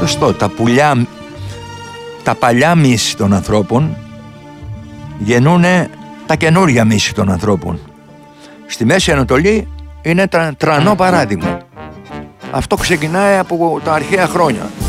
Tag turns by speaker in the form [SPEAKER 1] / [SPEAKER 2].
[SPEAKER 1] σωστό. Τα παλιά μύση των ανθρώπων γεννούν τα καινούργια μύση των ανθρώπων. Στη Μέση Ανατολή είναι τρανό παράδειγμα. Αυτό ξεκινάει από τα αρχαία χρόνια.